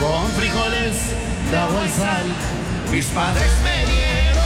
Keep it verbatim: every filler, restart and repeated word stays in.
con frijoles de agua y sal. Mis padres me dieron